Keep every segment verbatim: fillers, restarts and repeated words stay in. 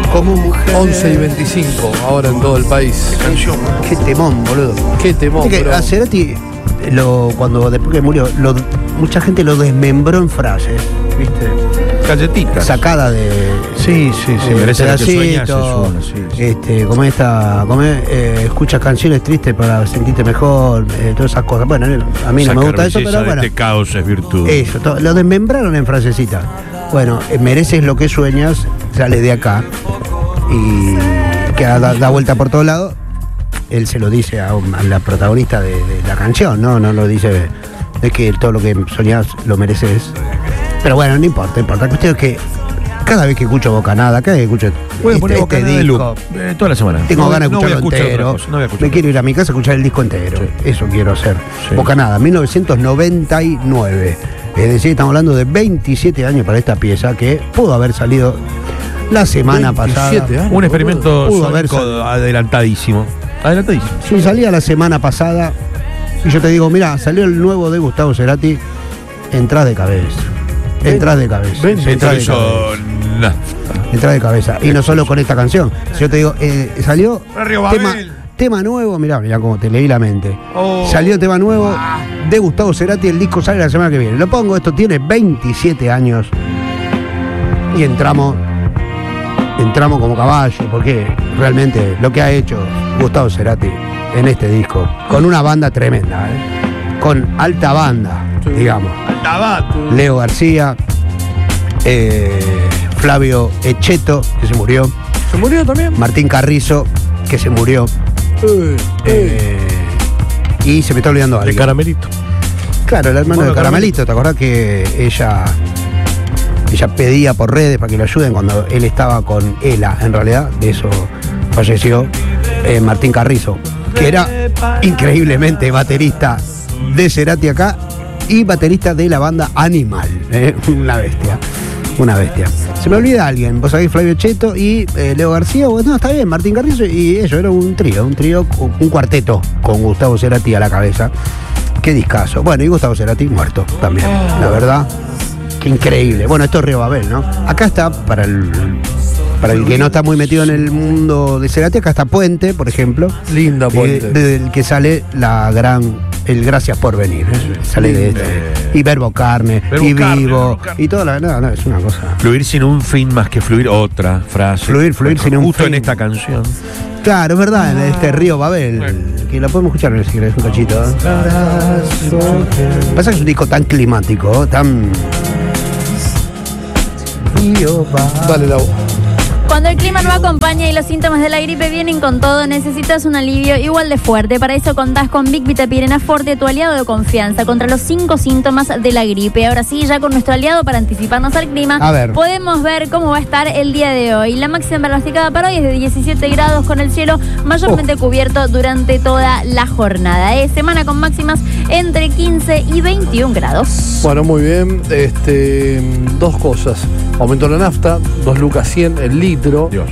Como mujer. once y veinticinco, ahora en todo el país. Qué canción. Qué temón, boludo. Qué temón, Viste que bro. a Cerati, lo, cuando después que murió, lo, mucha gente lo desmembró en frases, ¿viste? Galletitas. Sacada de. Sí, sí, sí. de Merece lo que sueñas, pedacito, es uno, sí, sí. Este, como esta, como es, eh, escuchas canciones tristes para sentirte mejor, eh, todas esas cosas. Bueno, a mí no Sacar me gusta eso, belleza pero de bueno. este caos es virtud. Eso, to- lo desmembraron en frasecitas. Bueno, eh, mereces lo que sueñas, sale de acá y que da, da vuelta por todos lados. Él se lo dice a, a la protagonista de, de la canción, ¿no? No lo dice, es que todo lo que soñás lo mereces. Pero bueno, no importa, no importa. La cuestión es que cada vez que escucho Bocanada, cada vez que escucho Voy a este, poner este Bocanada de disco, loop, eh, toda la semana. tengo No, ganas de no voy a escucharlo escuchar otra entero. cosa, no voy a escuchar Me quiero ir a mi casa a escuchar el disco entero. Sí. Eso quiero hacer. Sí. Bocanada, mil novecientos noventa y nueve. Es decir, estamos hablando de veintisiete años para esta pieza que pudo haber salido la semana pasada. veintisiete años. Un experimento Pudo haber sónico salido. adelantadísimo. Adelantadísimo. Si salía la semana pasada y yo te digo, mira, salió el nuevo de Gustavo Cerati, entrás de cabeza. Entrás de cabeza. ven, Se Entrás de hizo cabeza. nada. Entrás de cabeza. Y no solo con esta canción. Si yo te digo, eh, salió Barrio tema, Babel. tema nuevo, mirá, mirá cómo te leí la mente. Oh. Salió tema nuevo de Gustavo Cerati, el disco sale la semana que viene. Lo pongo, esto tiene veintisiete años y entramos, entramos como caballo, porque realmente lo que ha hecho Gustavo Cerati en este disco, con una banda tremenda, ¿eh? Con alta banda, Sí. digamos. Tabato. Leo García, eh, Flavio Echeto, que se murió, ¿Se murió también? Martín Carrizo, que se murió, Eh, eh. eh, y se me está olvidando De alguien. caramelito. Claro, el hermano Bueno, de Caramelito, ¿te acordás que ella ella pedía por redes para que lo ayuden cuando él estaba con Ela? En realidad, de eso falleció eh, Martín Carrizo, que era increíblemente baterista de Cerati acá y baterista de la banda Animal, ¿eh? Una bestia, una bestia. Se me olvida alguien, vos sabés, Flavio Cheto y eh, Leo García, bueno, no, está bien, Martín Carrizo y ellos, era un trío, un trío, un cuarteto con Gustavo Cerati a la cabeza. Qué discazo. Bueno, y Gustavo Cerati muerto también, la verdad. Qué increíble. Bueno, esto es Río Babel, ¿no? Acá está, para el para el que no está muy metido en el mundo de Cerati, acá está Puente, por ejemplo. Linda eh, Puente. del que sale la gran, el Gracias por venir. ¿eh? Sale de esto. Y Verbo Carne, Verbo y Carne, Vivo, Verbo Carne. y toda la. No, no, es una cosa. Fluir sin un fin más que fluir, otra frase. Fluir, fluir sin un Justo fin. en esta canción. Claro, es verdad, en este Río Babel, que lo podemos escuchar si querés un cachito. ¿eh? Pasa que es un disco tan climático, tan. Río Babel. Dale, Lau. Cuando el clima no acompaña y los síntomas de la gripe vienen con todo, necesitas un alivio igual de fuerte. Para eso contás con Big Vitapirena Forte, tu aliado de confianza contra los cinco síntomas de la gripe. Ahora sí, ya con nuestro aliado para anticiparnos al clima, A ver. podemos ver cómo va a estar el día de hoy. La máxima pronosticada para hoy es de diecisiete grados con el cielo mayormente cubierto durante toda la jornada. Es semana con máximas entre quince y veintiún grados. Bueno, muy bien. Este, dos cosas. Aumentó la nafta, dos lucas cien el litro. Dios.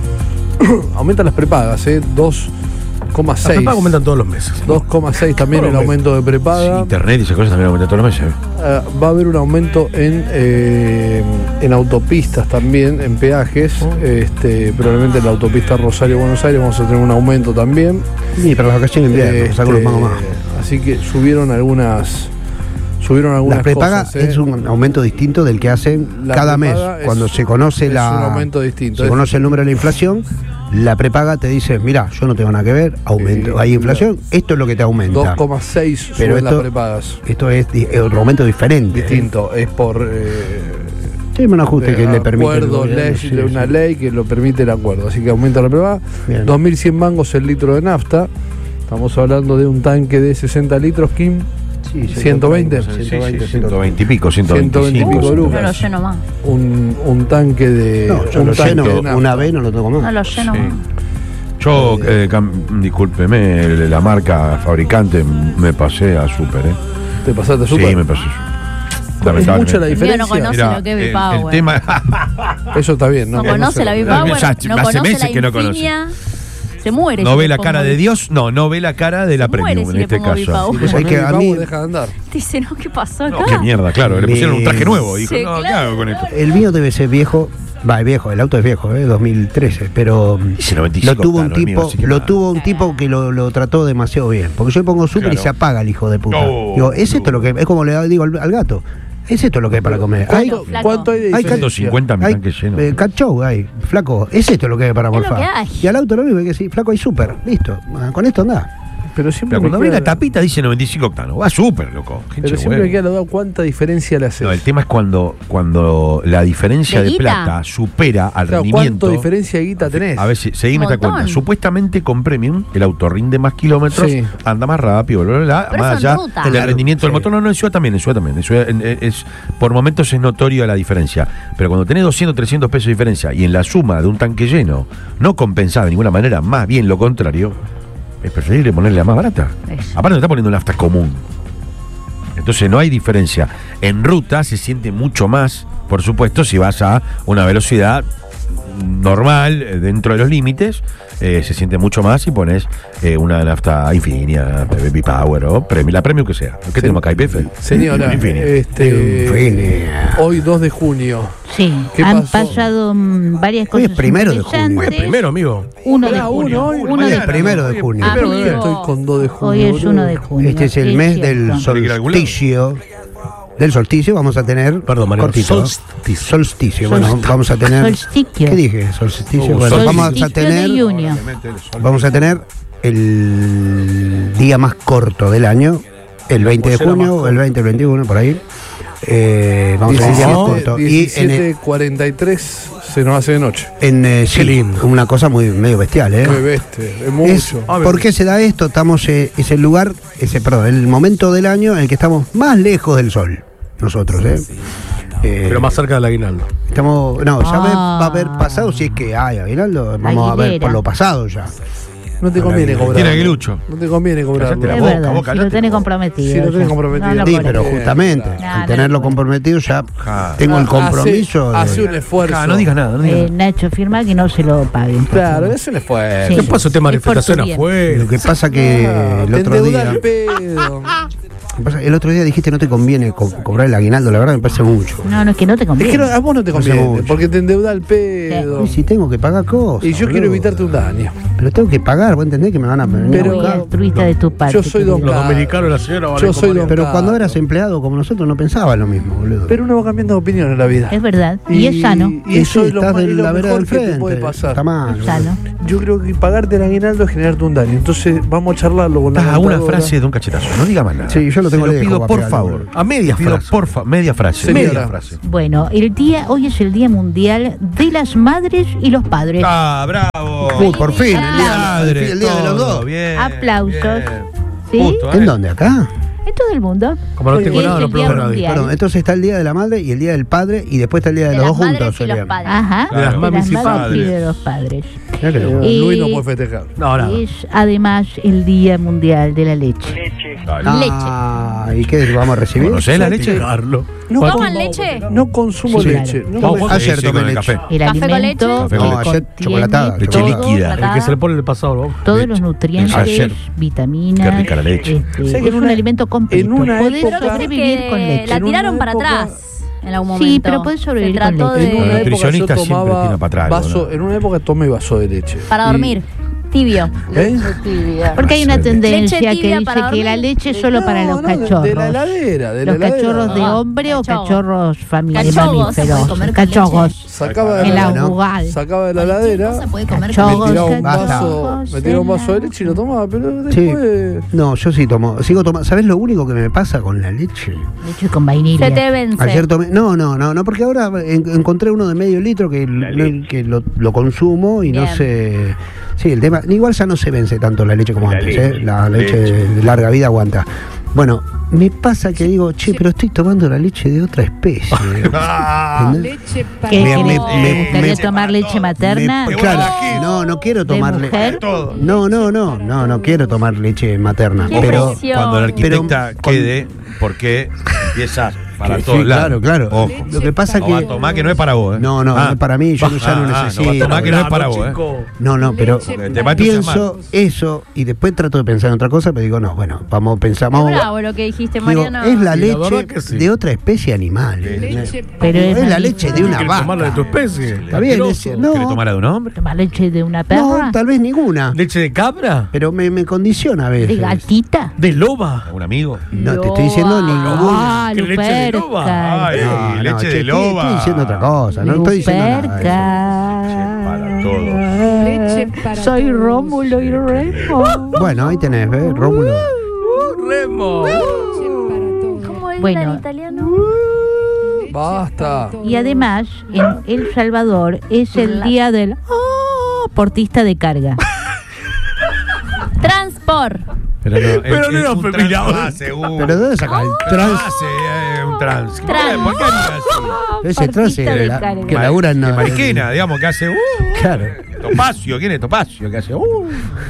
Aumentan las prepagas, ¿eh? dos coma Las seis. prepagas aumentan todos los meses. dos coma seis también el aumento de prepaga. Sí, internet y esas cosas también aumentan todos los meses. Eh, va a haber un aumento en, eh, en autopistas también, en peajes. Este, probablemente en la autopista Rosario-Buenos Aires vamos a tener un aumento también. Y para las vacaciones de invierno, Este, saco los mangos más. así que subieron algunas. Subieron algunas La prepaga cosas. ¿eh? es un aumento distinto del que hacen La cada mes. prepaga es- Cuando se conoce es la. un aumento distinto. Se Es- conoce el número de la inflación, la prepaga te dice, mira, yo no tengo nada que ver, aumento, Eh, hay inflación, esto es lo que te aumenta. dos coma seis Pero suben las esto- prepagas. Esto es di- es un aumento diferente. Distinto, es por eh, Sí, un ajuste que de le permite. el acuerdo, gobierno, ley, sí, de una sí. ley que lo permite el acuerdo. Así que aumenta la prepaga. Bien. dos mil cien mangos el litro de nafta. Estamos hablando de un tanque de sesenta litros, Kim. Sí, ciento veinte. ciento Sí, sí, veinte, ciento veinte y pico, ciento ciento veinte y veinticinco. pico lucas. No lo lleno más. Un, un tanque de. No, yo un lo tanque lleno de nafta. una vez, no lo toco No más. lo lleno Sí. más. Yo, eh, cam- discúlpeme, la marca fabricante me pasé a Super, ¿eh? ¿Te pasaste Sí, súper? me pasé. Es Lamentablemente. mucha la El mío no diferencia. conoce Mirá, lo que es el- V-Power. el tema. Eso está bien, ¿no? No conoce la lo que- V-Power, Ya- no hace conoce meses la que no conoce. Infinia. Se muere. No si ve le la pongo cara de V- Dios, no, no ve la cara de la Se muere Premium si en le este pongo caso. V-Power. Si le Hay que pones a mí- V-Power, deja de andar. Dice, no, ¿qué pasó acá? No, qué mierda, claro. Le pusieron un traje nuevo. Dijo, Sí, no, ¿qué claro. hago con esto? El mío debe ser viejo Va, es viejo, el auto es viejo, ¿eh? dos mil trece, pero Dice noventa y cinco lo tuvo un octano, el mío, tipo, así que lo nada. tuvo un tipo que lo, lo trató demasiado bien. Porque yo pongo súper y Claro. se apaga el hijo de puta. No, Digo, ¿es esto no. lo que es como le digo al, al gato? ¿Es esto lo que hay para comer? Hay, ¿Cuánto, flaco. cuánto hay de Hay diferencia? ciento cincuenta mi hay tanque lleno. eh, cachou, hay, flaco, ¿es esto lo que hay para Es lo morfar? que hay. Y al auto lo mismo, hay que decir, flaco, hay súper, listo, ah, con esto anda. Pero siempre Pero cuando me abre la queda- tapita dice noventa y cinco octanos. Va súper, loco. Qué Pero che siempre huevo. me queda la duda cuánta diferencia le hace. No, el tema es cuando, cuando la diferencia ¿De de, guita? plata supera al Claro, rendimiento. ¿cuánto diferencia de guita tenés? A ver, si- seguime esta Montón. cuenta. Supuestamente con Premium el auto rinde más kilómetros, Sí. anda más rápido, bla, bla, bla, Pero más eso en allá ruta. del Claro, rendimiento del sí. motor. No, no, en ciudad también, en ciudad también. En ciudad, en- en- es, por momentos es notorio la diferencia. Pero cuando tenés doscientos, trescientos pesos de diferencia y en la suma de un tanque lleno no compensada de ninguna manera, más bien lo contrario, es preferible ponerle la más barata. Eso. Aparte no está poniendo nafta común. Entonces no hay diferencia. En ruta se siente mucho más, por supuesto, si vas a una velocidad normal, eh, dentro de los límites, eh, se siente mucho más si pones eh, una nafta Infinia, Baby Power o Premium, la Premium que sea. ¿Qué tenemos acá? I P F. Señora, Infinia. este, Infinia. hoy dos de junio. Sí, ¿Qué han pasó? pasado mm, varias Hoy es cosas primero de junio. interesantes. Hoy es Primero, amigo. Uno de Ah, junio. uno, hoy, Uno Hoy de es primero de junio. Ah, Pero amigo. estoy con dos de junio. Hoy es boludo. uno de junio. Este es el mes del cierto. ¿Tiene que ir a algún lado? solsticio. Del solsticio vamos a tener. Perdón, María, cortito. solsticio. Solsticio. Bueno, vamos a tener. Solsticio. ¿Qué dije? Solsticio. Uh, Bueno, vamos a Solsticio de tener. junio. Vamos a tener el día más corto del año, el veinte de Será más junio, corto. el veinte, el veintiuno, por ahí. Eh, vamos a tener el día más corto. Y en, diecisiete cuarenta y tres se nos hace de noche. en eh, sí, lindo. una cosa muy medio bestial, ¿eh? Muy bestia, es Es- mucho. ¿Por qué se da esto? Estamos, eh, es el lugar, ese, perdón, el momento del año en el que estamos más lejos del sol, nosotros, ¿eh? Eh, Pero más cerca del aguinaldo. estamos, no, ya ve- Ah. va a haber pasado, si es que hay aguinaldo, vamos a ver Aguilera. por lo pasado ya. No te conviene cobrar. Tiene aguilucho. No te conviene cobrar. Cállate la Es boca, verdad, vos si callate, lo tenés vos. comprometido. Si lo tenés ya. comprometido. No lo Sí, podés. pero Bien, justamente, claro. al No, tenerlo no. comprometido ya Ja. tengo el Hace- compromiso. de- Hace un esfuerzo. Ja, no digas nada, no digas Eh, nada. Nacho, firma que no se lo paguen. por Claro, favor. es un esfuerzo. Sí. ¿Qué pasó? Usted Es manifestación por tu bien. afuera. Lo que pasa que Ah, el te otro endeuda día, el pedo. lo que pasa- el otro día dijiste no te conviene co- cobrar el aguinaldo, la verdad me parece mucho. No, no, es que no te Es conviene. que no- a vos no te No sé conviene, mucho. porque te endeuda el pedo. Y si tengo que pagar cosas. Y yo quiero boludo. evitarte un daño. Pero tengo que pagar, vos entendés que me van a venir a Pero- Muy buscar? altruista de tu parte. Yo soy don querido. Los dominicanos, la señora vale Yo soy como don- Pero Claro. cuando eras empleado como nosotros no pensaba lo mismo, boludo. Pero uno va cambiando de opinión en la vida. Es verdad. Y, es sano. Y eso sí, es lo, estás más- de es lo la vereda mejor del que te frente. puede pasar. Está mal. Es sano. Yo creo que pagarte el aguinaldo es generarte un daño. Entonces vamos a charlarlo con la Ah, una contadora. frase de un cachetazo, no diga más nada. Sí, yo lo tengo Se lejos, pido va a por pegar, favor. boludo. A media Pido frase. por fa- media frase. Señora. Media frase. Bueno, el día, hoy es el Día Mundial de las Madres y los Padres. Ah, bravo. Uy, por fin, el día, Madre, el día de los todo, dos. bien, Aplausos. bien. ¿Sí? Justo, ¿eh? ¿En dónde? ¿Acá? En todo el mundo. Como no Hoy tengo es nada, el no Día aplaudo a nadie. Mundial. Perdón, entonces está el día de la madre y el día del padre y después está el día de, De los las dos madres juntos. y los serían. padres. Ajá. De las mamis y madres y padres. de los padres. Mirá que loco. Y- Luis no puede festejar. No, nada. Es además el Día Mundial de la Leche. Ah, ¿y qué vamos a recibir? ¿Conocés la leche? Carlos. No, ¿Toman leche? no consumo Sí, leche. claro. No Vamos, me- ayer sí, tomé con el leche. café. El ¿Café con alimento leche? Café con No, leche. ayer contiene chocolatada. Leche todo, líquida. El que se le pone el pasado, ¿no? todos Leche. los nutrientes, Ayer. vitaminas. Qué rica la leche. este, Sí, es en un una- alimento completo. en una Podés época- sobrevivir Que con leche. La En tiraron una para época- atrás en algún momento. Sí, pero podés sobrevivir Se con trató leche. En una Los de... época yo nutricionistas siempre tomaba tiran para atrás algo, vaso, ¿no? en una época tomé vaso de leche. Para Y- dormir. Tibio. ¿Eh? Porque hay una Leche tendencia tibia que dice para que la dormir. leche es solo No, para los no, de- cachorros. De la heladera, de la Los heladera. cachorros de Ah, hombre o cachorro. cachorros familiares Cachogos se puede mamíferos. comer con Cachorros. Sacaba de El la, Bueno. agugal. sacaba de la heladera, Se puede comer Cachorros, con me tiraba un Basta. vaso, me tiraba un vaso de leche y lo tomaba, pero Sí. después... No, yo sí tomo, sigo tomando. ¿Sabés lo único que me pasa con la leche? Leche con vainilla. Se te vence. Ayer tomé, no, no, no, no, porque ahora en- encontré uno de medio litro que, l- que lo, lo consumo y no Bien. sé. Sí, el tema, igual ya no se vence tanto la leche como antes, ¿eh? La leche de larga vida aguanta. Bueno, me pasa que digo, che, pero estoy tomando la leche de otra especie. ¿Entendés? ¿Qué Me- querés? me- ¿Te me- gustaría me- tomar leche materna? Me- claro, no, no quiero ¿De tomar mujer? leche. No, no, no, no, no quiero tomar leche materna. Qué Pero presión. Cuando el arquitecta Pero con- quede, porque empieza Para que- todos sí, lados. claro, claro. Ojo. Lo que pasa es No va a que. tomar que no es para vos, ¿eh? No, no, Ah. no es para mí, yo no- ya no Ah, ah, necesito. No va a tomar que no es para vos, ¿eh? chico. No, no, pero Porque te va a entusiasmar. pienso eso y después trato de pensar en otra cosa, pero digo, no, bueno, vamos a pensar. Qué Vamos, bravo lo que dijiste, digo, Mariano. es la Sí, la leche verdad que sí. de otra especie animal. Pero es es la leche de una ¿Quieres tomarla de vaca. tu especie? Está bien, es- Asqueroso. no, ¿Querés tomar la de un hombre? ¿Tomar leche de una perra? no, tal vez ninguna. ¿Leche de cabra? Pero me, me condiciona a ¿De veces. gatita? ¿De loba? ¿Un amigo? No, te estoy diciendo ninguna. Ah, ¿Qué leche de Luperca. loba? Ay, No, no, leche che, de estoy- loba. Estoy diciendo otra cosa, no estoy diciendo nada. de eso. Luperca. Para todos. Leche para Soy todos. Rómulo y Remo. Bueno, ahí tenés, ¿ves? Rómulo. ¡Uh, Remo! Leche para todos. ¿Cómo es Bueno. en italiano? Leche Basta. para todos. Y además, en El Salvador es el día del oh, portista de carga. Transport. Pero no, Pero es- no es era un femenino. trans, ah, seguro. ¿Pero de dónde saca el Pero trans? hace, eh, un trans. Trans. ¿Por qué haría así? Ese trans Portista de es la- carga. que labura en. Que Mariquena, digamos, que hace. Uh, Claro. Topacio, ¿quién es Topacio? Que hace. Uh,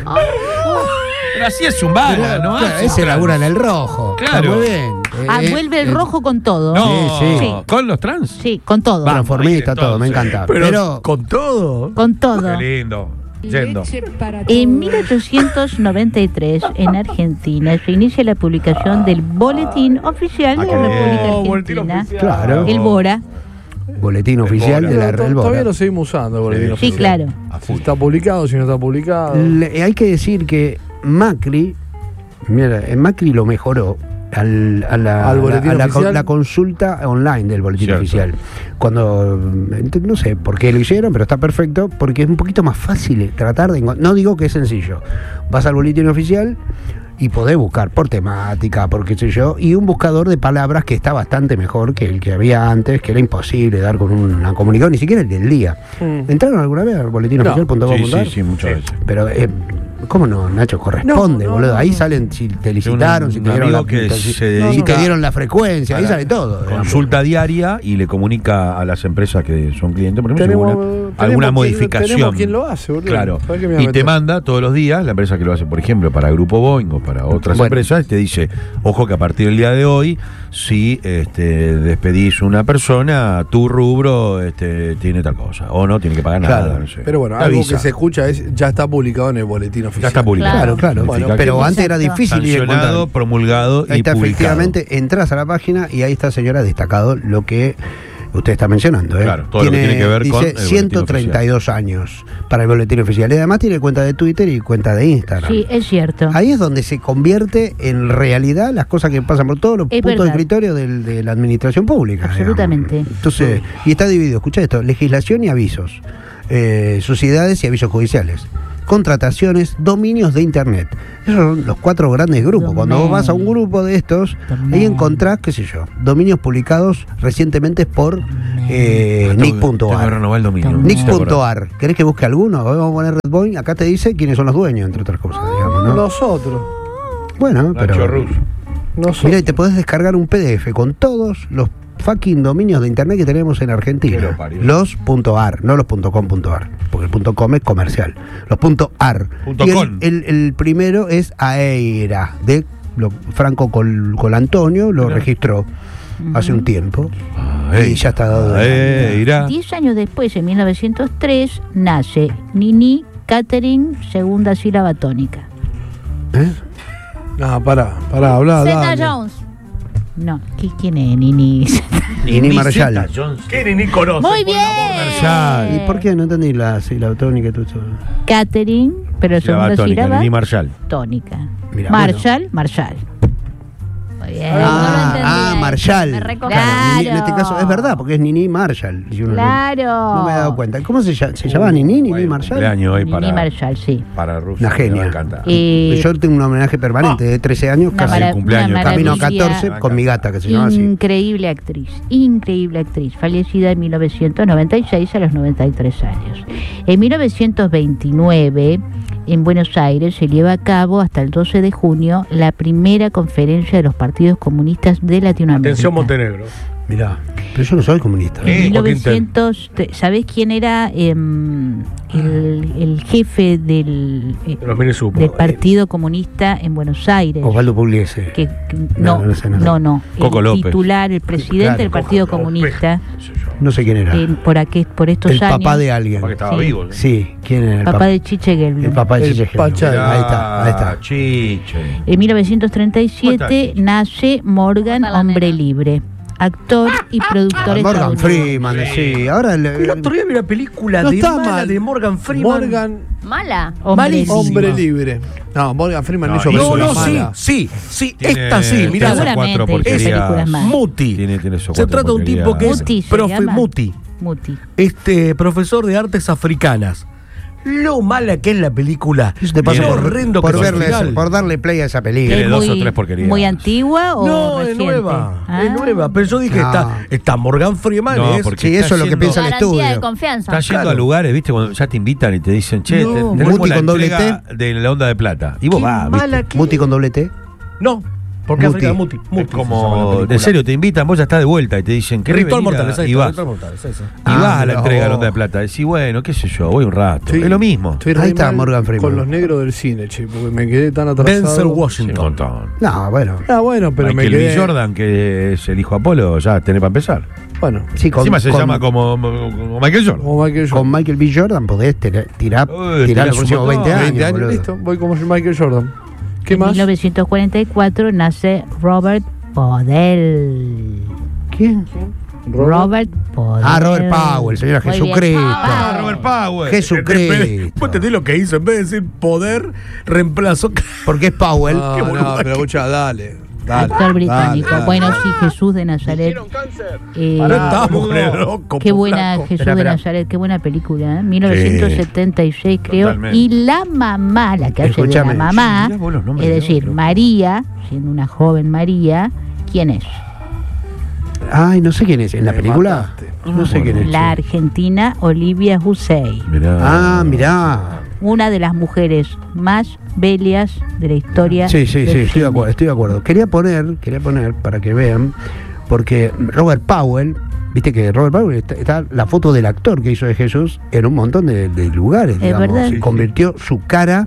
pero así es un bala, ¿no? Claro, Hace ese trans. labura en el rojo. Claro. Está muy bien. Ah, Eh, vuelve el eh, rojo con todo. No, Sí, sí. con los trans. Sí, con todo. Va. Transformista, Entonces, todo, me encanta. Pero, Pero, con todo. Con todo. Qué lindo. Yendo. Leche para En todos. mil ochocientos noventa y tres, en Argentina, se inicia la publicación del Boletín Oficial Ah, de qué la bien. República Oh, boletín Argentina. oficial. Claro. El Bora. boletín oficial de la Pero Real Todavía Bora. lo seguimos usando, el boletín Sí, oficial. Sí, claro. A Si full. está publicado, si no está publicado. Le- hay que decir que Macri, mira, en Macri lo mejoró al, a la, ¿Al boletín a la, oficial? la consulta online del boletín Cierto. oficial. Cuando, ent- no sé por qué lo hicieron, pero está perfecto, porque es un poquito más fácil tratar de... encon- No digo que es sencillo. Vas al boletín oficial y podés buscar por temática, por qué sé yo, y un buscador de palabras que está bastante mejor que el que había antes, que era imposible dar con una comunicación, ni siquiera el del día. Mm. ¿Entraron alguna vez al boletín oficial punto com Sí, punto ar? sí, sí, muchas veces. Pero, eh, ¿cómo no, Nacho? Corresponde, No, no, boludo. no, Ahí no. salen si te licitaron, un si te dieron la amigo que si, se si dedica te dieron la frecuencia, ahí a la sale todo. digamos. Consulta diaria y le comunica a las empresas que son clientes, por ejemplo, Tenemos- alguna, tenemos alguna quien- modificación. tenemos quien lo hace, boludo. Claro. ¿Sabés qué me voy a Y te meter? manda todos los días, la empresa que lo hace, por ejemplo, para Grupo Boeing o para otras Bueno. empresas, te dice, ojo que a partir del día de hoy, si este, despedís una persona, tu rubro este, tiene tal cosa. O no tiene que pagar nada. Claro. No sé. Pero bueno, Te algo avisa. que se escucha es ya está publicado en el boletín oficial. Ya está publicado. Claro, claro. Significa Bueno, pero que antes era Exacto. difícil ir a sancionado, encontrar. promulgado Ahí y está, publicado. efectivamente, entras a la página y ahí está, señora, destacado lo que usted está mencionando. ¿eh? Claro, todo lo que tiene que ver dice con el boletín ciento treinta y dos años para el boletín oficial. Y además tiene cuenta de Twitter y cuenta de Instagram. Sí, es cierto. Ahí es donde se convierte en realidad las cosas que pasan por todos los Es puntos verdad. de escritorio del- de la administración pública. Absolutamente. digamos. Entonces, y está dividido, escucha esto, legislación y avisos, eh, sociedades y avisos judiciales, contrataciones, dominios de internet. Esos son los cuatro grandes grupos. Cuando vos vas a un grupo de estos, ahí Dominio. encontrás, qué sé yo, dominios publicados recientemente por eh, Ah, tengo que- nick punto tengo que ar. renovar el dominio. Dominio. ¿Te acordás? nick.ar. ¿Querés que busque alguno? Vamos a poner Red Boeing. Acá te dice quiénes son los dueños, entre otras cosas, digamos, ¿no? Nosotros. Bueno, Nacho pero... Rus. Nosotros. Mira, y te podés descargar un P D F con todos los fucking dominios de internet que tenemos en Que Argentina. lo parió. Los .ar, no los .com.ar, porque el .com es comercial. Los .ar. Punto Y el, con. el- el primero es Aeira, de lo- Franco Col, Colantonio, lo Mirá. registró hace un tiempo. Ah, Y ya está dado de Eh, alta. irá. Diez años después, en mil novecientos tres, nace Nini Catherine, segunda sílaba tónica. ¿Eh? No, pará, pará, habla, Zeta dale. Jones. No, ¿qué- ¿quién es Nini? Nini Marshall. Zeta Jones. ¿Qué ni conoce? Muy bien. Marshall. ¿Y por qué no entendí la sílaba tónica y todo eso? Catherine, pero Sílaba segunda tónica, sílaba Nini Marshall. tónica. Mirá, Marshall, Marshall. Muy bien. no lo Ah, entendí ah, ahí. Marshall. Me recoge. Claro, Nini- en este Claro. caso es verdad, porque es Nini Marshall. Y uno no- Claro. No me he dado cuenta. ¿Cómo se llama? ¿Se llama Nini? ¿Nini Buen Marshall? cumpleaños hoy Nini para, Marshall, sí. para Rusia. Una genia. Me encanta. Eh, Yo tengo un homenaje permanente de trece años, Una casi mara- cumpleaños. una camino a maravilla. catorce, con mi gata, que se llama así. Increíble actriz, increíble actriz, fallecida en mil novecientos noventa y seis a los noventa y tres años. En mil novecientos veintinueve, en Buenos Aires, se lleva a cabo hasta el doce de junio la primera conferencia de los partidos comunistas de Latinoamérica. Atención, Montenegro. Mirá, pero yo no soy comunista. Eh, En Joaquín novecientos, te- ¿sabés quién era em, el, el jefe del, eh, Los mini supo. del Partido Comunista en Buenos Aires? Osvaldo Pugliese. Que, que- No, no, no sé, no sé. no, no, Coco el López. titular, el presidente Claro, del Partido Coco López. Comunista, No sé quién era. en- por, aquel, por estos El años, papá de alguien. Porque estaba Sí. vivo. ¿no? Sí, ¿quién era el papá papá? de Chiche Gelblum. El papá de El Chiche Gelblum. Pachá. Ahí está, ahí está. Chiche. En mil novecientos treinta y siete ¿Cómo nace Morgan, ¿Cómo está la hombre nena? libre, actor y productor Ah, Morgan estadounidense. Freeman, sí. Ahora le- El otro día vi una película No de, está mala mal. de Morgan Freeman. Morgan, Mala. Hombre Malísimo. hombre libre. No, Morgan Freeman No, hizo y- No, películas no, sí, malas. sí, sí, Tiene esta sí, tres mirá. o cuatro Seguramente hizo porquerías. películas malas. Muti. Tiene tres o Se cuatro trata de un tipo que porquerías. es Muti se profe llama. Muti, Muti. este profesor de artes africanas. Lo mala que es la película. Eso te pasa Lo por, horrendo por que es el verle, final. por darle play a esa película. Tiene ¿Es dos o muy, tres porquerías. muy antigua o No, es reciente? nueva. Ah. Es nueva. Pero yo dije, No. está, está Morgan Freeman. No, es- porque Sí, está eso es lo que yendo- piensa el Garantía de estudio. confianza. Estás yendo Claro. a lugares, ¿viste? Cuando ya te invitan y te dicen, che, No. te- tenemos Muti la con doble entrega de la onda de plata. Y vos Qué vas, ¿viste? mala que- Muti con doble T. No, porque Muti. África Muti. Muti Es se llama la como, película. en serio, te invitan, vos ya estás de vuelta y te dicen, ¿querés Ritual venir a- Mortal, y vas. Ritual Mortal, es esa. Y Ah, vas a la mirá entrega de la vos. onda de plata. Decís, bueno, qué sé yo, voy un rato. Estoy- es lo mismo. Estoy Ahí re está mal Morgan Freeman. con los negros del cine, che, porque me quedé tan atrasado. Denzel Sí, un Washington. montón. No, bueno. Ah, bueno, pero Michael me B. quedé. Jordan, que es el hijo Apolo, ya tenés para empezar. Bueno, Sí, con, Encima se con- llama como, como Michael Jordan. como Michael Jordan. con Michael B. Jordan podés tirar, tirar, Uy, tirar tirás los un próximos montón. veinte años. veinte años, boludo. listo. Voy como Michael Jordan. ¿Qué En más? mil novecientos cuarenta y cuatro nace Robert Podell. ¿Quién? Robert Podell. Ah, Robert Powell, señora Muy bien. Jesucristo. Ah, Robert Powell. Jesucristo. Vos entendés lo que hizo. En vez de decir poder, reemplazó. Porque es Powell. No, Qué no, boludo. pero escucha, dale. dale Actor británico. dale, dale. Bueno, sí, Jesús de Nazaret. Eh, No estamos re locos. Qué po, buena flaco. Jesús Espera, de espera. Nazaret, qué buena película, ¿eh? mil novecientos setenta y seis creo. Totalmente. Y la mamá, la que hace de la Escúchame, mamá, mirá vos los nombres es de decir, otro. María, siendo una joven María, ¿quién es? Ay, no sé quién es. ¿En la Me película? mataste. No sé quién es. La argentina Olivia Hussey, Mirá. Ah, mirá. una de las mujeres más bellas de la historia. Sí, sí, del sí, estoy de cine. acuerdo, estoy de acuerdo. Quería poner, quería poner para que vean, porque Robert Powell, viste que Robert Powell está, está la foto del actor que hizo de Jesús en un montón de, de lugares, Es digamos. verdad. Se convirtió su cara.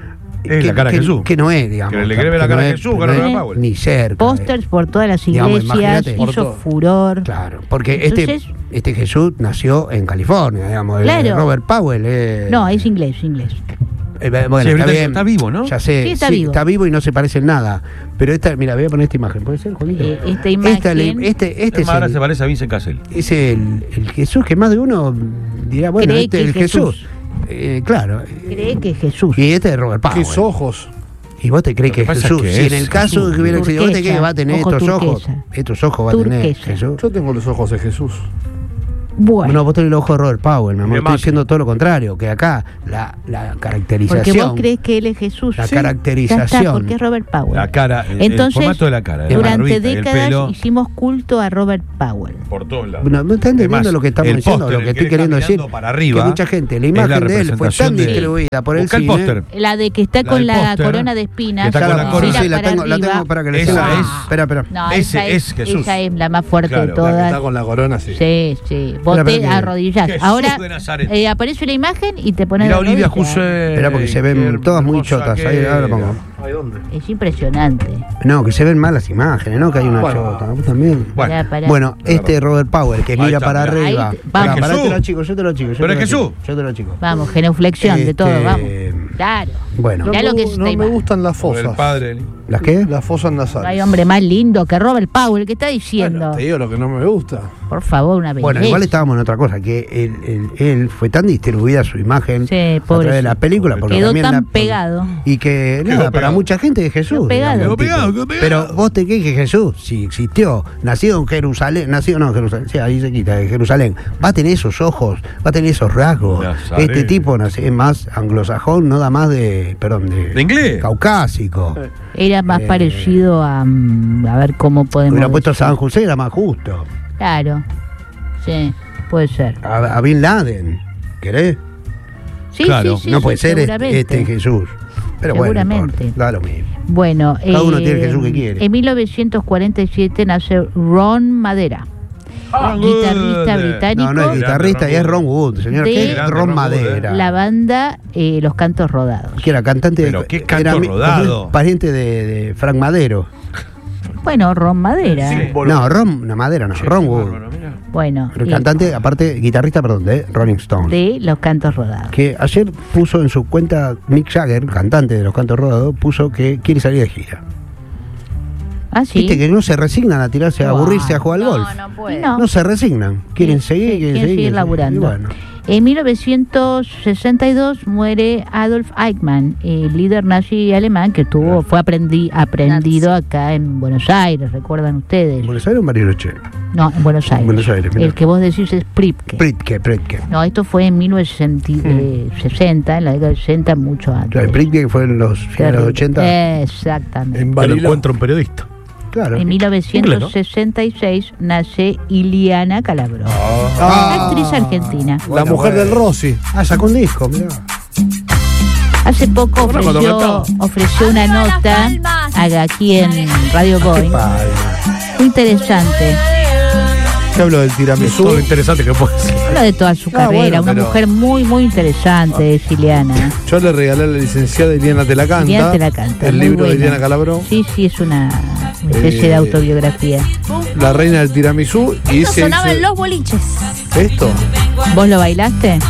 Es la cara de que, Jesús. que no es, digamos. Que le quiere ver la que cara no de es- Jesús, que cara no de es Powell. Ni cerca. Pósters por todas las Digamos, iglesias, imagínate. Por hizo todo. furor. Claro, porque Entonces- este, este Jesús nació en California, digamos. el Claro. Robert Powell. eh, No, es inglés, inglés. eh, bueno, Sí, está ahorita bien. está vivo, ¿no? Ya sé, Sí, está vivo. está vivo y no se parece en nada. Pero esta, mira, voy a poner esta imagen, ¿puede ser, Juanito? Eh, esta imagen- Esta le- este este Es es, más, ahora el, se parece a Vincent Cassel. es el, el Jesús que más de uno dirá, bueno, Cree este que es el Jesús. Jesús. Eh, claro. Cree que es Jesús. Y este es Robert Powell. Qué ojos. Y vos te crees Lo que que es pasa Jesús. es que Si en es el caso Jesús. que hubiera sido, vos te crees que Turquesa, va a tener ojo estos ojos. turquesa. Estos ojos va a tener Turquesa. Jesús. Yo tengo los ojos de Jesús. Bueno, No, vos tenés el ojo de Robert Powell, mi amor. De Estoy Macri. diciendo todo lo contrario, que acá la, la caracterización. porque vos crees que él es Jesús. La Sí. caracterización. Ya está, porque es Robert Powell. La cara, el- Entonces, el formato de la cara. la Durante barbita y el décadas pelo, hicimos culto a Robert Powell. por todos lados. Bueno, no está entendiendo Además, lo que estamos el diciendo, póster, lo el que que estoy está queriendo decir. mirando para arriba, que mucha gente, la es la imagen de él fue representación tan de- distribuida por el Busca el cine. póster. La de que está La con del la póster, corona de espinas. que está Ya con la, la sí, corona. sí, la para tengo, la arriba. tengo para que le Esa siga. es- Espera, espera. No, Ese esa es Jesús. Esa es la más fuerte Claro, de la que La que todas. está con la corona, sí. Sí, sí. Vos Espera, te espera que- arrodillás. Jesús Ahora de Nazaret. eh, aparece una imagen y te pones Mira de Olivia rodillas. José. Espera, porque se ven todas muy chotas. Ahí, ahora lo pongo. Ay, ¿dónde? Es impresionante. No, que se ven mal las imágenes, ¿no? Que hay una Bueno. chota. ¿Vos también? Bueno, Pará, pará. Bueno, este Robert Powell, que Ahí mira está, para mirá. arriba. Ahí te- Pará, vamos. pará, Jesús. te lo chico, yo te lo chico. yo Pero te es lo chico, Jesús. Yo te lo chico. Vamos, genuflexión de Este, todo, vamos. Claro. Bueno, No, Mirá me, lo que es no esta me imagen. gustan las por el fosas. padre. ¿las qué? Las fosas No hay nasales. hombre más lindo que Robert Powell. ¿Qué está diciendo? Bueno, te digo lo que no me gusta. Por favor, una belleza. Bueno, igual estábamos en otra cosa, que él, él- él fue tan distribuida su imagen Sí, a través de pobrecito. la película. Porque Quedó también tan la- pegado. Y que, Quedó nada, para pegado. mucha gente es Jesús. Quedó pegado. digamos, Quedó pegado, tipo. quedó pegado. Pero vos te crees que Jesús, si existió, nacido en Jerusalén, nacido no en Jerusalén, sí, ahí se quita, en Jerusalén, va a tener esos ojos, va a tener esos rasgos. Nazaret. Este tipo nace- es más anglosajón, no da más de, perdón, de, ¿De inglés? caucásico. Era más Eh, parecido a. mm, A ver cómo podemos. Hubiera puesto a decir. San José, era más justo. Claro. Sí, puede ser. A, a Bin Laden, ¿querés? Sí, Claro, sí, sí, no sí, puede ser este, seguramente. este Jesús. Pero bueno, no Seguramente. importa, da lo mismo. Bueno, Cada uno eh, tiene el Jesús que quiere. En mil novecientos cuarenta y siete nace Ron Madera. guitarrista británico. No, no es guitarrista, y es Ron Wood, señor. De- ¿Qué es Grande Ron Ron Wood, Madera? La banda eh, Los Cantos Rodados. Que era cantante Pero de. qué canto era mi- rodado. Pariente de, de Frank Madero. Bueno, Ron Madera. No, Ron, no, Madera no, Ron Wood. Bárbaro, mira. Bueno, El y- cantante, aparte, guitarrista, perdón, de Rolling Stones. de Los Cantos Rodados. Que ayer puso en su cuenta Mick Jagger, cantante de los cantos rodados, puso que quiere salir de gira. Ah, sí. Viste que no se resignan a tirarse, a No. aburrirse a jugar al No, golf. no puede. No. No se resignan. Quieren Sí, seguir, sí, quieren, quieren seguir. seguir laburando. Y bueno. En mil novecientos sesenta y dos muere Adolf Eichmann, el líder nazi alemán que tuvo, fue aprendi- aprendido acá en Buenos Aires, ¿recuerdan ustedes? ¿En Buenos Aires o en Bariloche? No, en Buenos Aires. Buenos Aires, mira. El que vos decís es Pripke. Pritke, Pritke. No, esto fue en mil novecientos sesenta, en la década del sesenta, mucho antes. Claro, el Pritke que fue en los finales de los ochenta. Exactamente. En Me lo Bariloche. encuentro un periodista. Claro. En mil novecientos sesenta y seis nace Iliana Calabró, Ah. actriz argentina. La Bueno, mujer bueno. del Rossi. Ah, sacó un disco, mirá. Hace poco Bueno, cuando ofreció, cantaba. ofreció una Arriba las nota palmas. haga aquí en Radio Boeing. Padre. Muy interesante. Te hablo del Es tiramisú. todo lo interesante que puede ser. Habla de toda su Ah, carrera. bueno, Una pero- mujer muy, muy interesante, es Iliana. Yo le regalé a la licenciada Iliana Te la Canta. Iliana Te la Canta, El muy libro de buena. Iliana Calabró. Sí, sí, es una una especie Eh, de autobiografía. La reina del tiramisú. Y Esto se sonaba hizo- en los boliches. Esto. ¿Vos lo bailaste?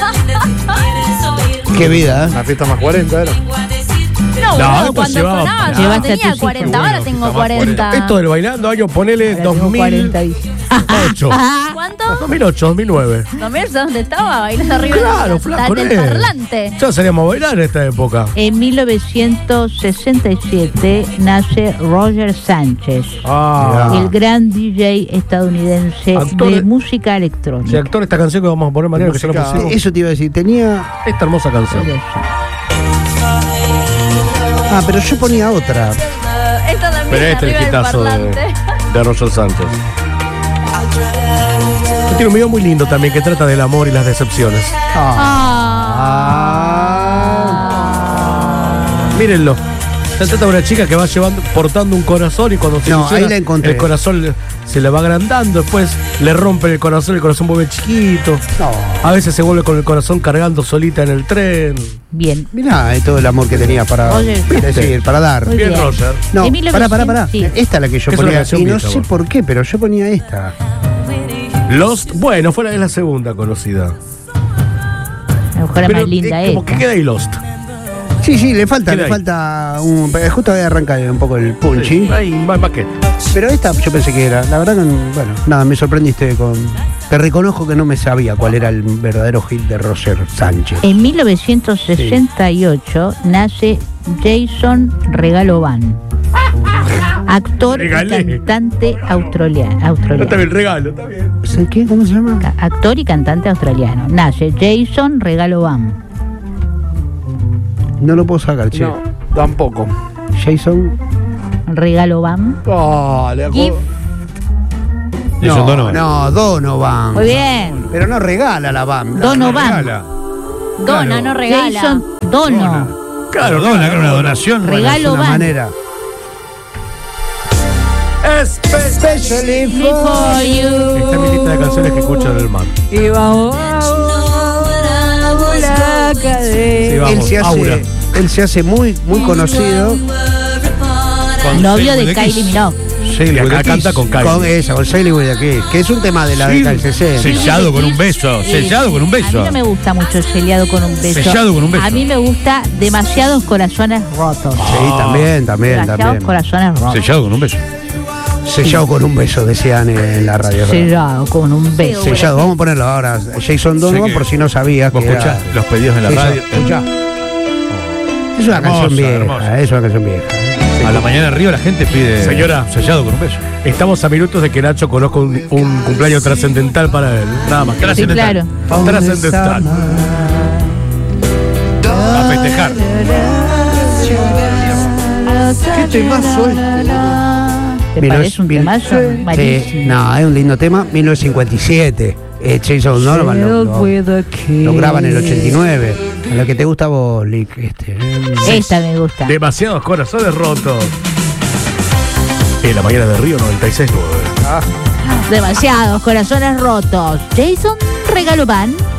Qué vida, ¿eh? La fiesta más cuarenta era. No, No, boludo, esto cuando llevaba- sonaba yo Llevaste a tenía tus hijos. cuarenta, ahora Bueno, tengo está más cuarenta. Esto del bailando, año ponele Ahora tengo dos mil cuarenta y- ocho. ¿Cuánto? dos mil ocho, dos mil nueve. ¿No me dónde estaba? Bailando arriba Claro, del, flaco, del ¿eh? parlante. Ya salíamos a bailar en esta época. En mil novecientos sesenta y siete nace Roger Sánchez, Ah. el gran D J estadounidense Actor de de- música Si electrónica. actor esta canción que vamos a poner, Mariano, que se la Música- pusimos. Eso te iba a decir, tenía. Esta hermosa canción. Ah, pero yo ponía otra. Esta también Pero este es el arriba del quitazo de, parlante. de Roger Sánchez. Tiene un video muy lindo también que trata del amor y las decepciones. Ah. Mírenlo. Se trata de una chica que va llevando, portando un corazón y cuando se No, ilusiona, ahí la encontré. el corazón le- se le va agrandando, después le rompen el corazón, el corazón vuelve chiquito. No. A veces se vuelve con el corazón cargando solita en el tren. Bien. Mirá, eh, todo el amor que tenía para Oye, decir, para dar. Muy Bien, bien. Roger. No, En pará, pará, pará. mil novecientos, sí. Esta es la que yo Es una ponía. canción Y no vieja, sé vos. por qué, pero yo ponía esta. Lost, bueno, fue la, es la segunda conocida. La mujer Pero, más linda eh, como esta. que queda ahí Lost. Sí, sí, le falta, ¿Qué le hay? falta un. Justo voy a arrancar un poco el punchy. Sí, ahí, más, más que. Pero esta yo pensé que era. La verdad que, bueno, nada, me sorprendiste con. Te reconozco que no me sabía cuál era el verdadero hit de Roger Sánchez. En mil novecientos sesenta y ocho nace Jason Regalovan, actor Regalé. y cantante australia- No, australiano. está bien, el regalo, está bien. ¿Sabes qué? ¿Cómo se llama? Ca- Actor y cantante australiano. Nace Jason Regalovan. No lo puedo sacar, che. No, tampoco. Jason. Regalovan. Oh, le Gift. Jason No, Donovan. no, Donovan. Muy bien. Pero no regala la banda. Donovan. Regala. Dona, no regala. Jason Dono. Claro, dona, que era una donación. Regalo. Es una van. manera. Especially for you. Está en mi lista de canciones que escucho en el mar. Y vamos la cadena. Sí, vamos, él se Aura. hace, él se hace muy, muy conocido. Novio de Sailing with the Kylie Kiss. Minogue. Sailing Y acá with the canta Kiss. con Kylie. Con esa, con Sailing with the Kiss, que es un tema de la década del sesenta. Sellado con un beso. Sellado con un A mí beso. no me gusta mucho sellado con un beso. Sellado con un beso. A mí me gusta demasiados corazones rotos. Sí, también, también, demasiados también. corazones rotos. Sellado con un beso. Sellado con un beso, decían en la radio. Sellado con un beso. Sellado, vamos a ponerlo ahora. Jason Donovan, que por si no sabías. Vos que era- escuchás los pedidos en la Sí, radio. escuchá. Es una Hermosa, canción vieja, hermosa. es una canción vieja. A la mañana arriba la gente pide. Señora. Sellado con un beso. Estamos a minutos de que Nacho conozca un, un cumpleaños trascendental para él. Nada más. Sí, Trascendental. claro. Trascendental. A festejar. ¿Qué temazo este? ¿Te Mil parece un mil- temazo? Sí, Malísimo. no, es un lindo tema. mil novecientos cincuenta y siete. Eh, Jason Donovan lo, lo, lo graba en el ochenta y nueve. A lo que te gusta a vos, Lick. Este, eh. Esta me gusta. Demasiados corazones rotos. En la mañana de Río noventa y seis nueve. Demasiados corazones rotos. Jason Regaló Pan.